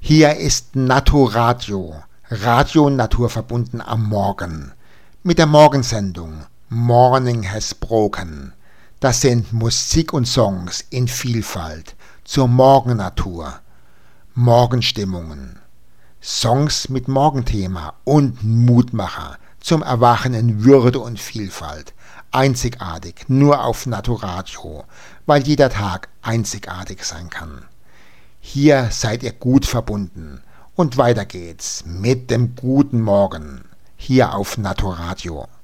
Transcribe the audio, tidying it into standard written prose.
Hier ist Naturadio, Radio naturverbunden am Morgen, mit der Morgensendung Morning Has Broken. Das sind Musik und Songs in Vielfalt zur Morgennatur, Morgenstimmungen, Songs mit Morgenthema und Mutmacher zum Erwachen in Würde und Vielfalt. Einzigartig, nur auf Naturadio, weil jeder Tag einzigartig sein kann. Hier seid ihr gut verbunden und weiter geht's mit dem guten Morgen hier auf Naturadio.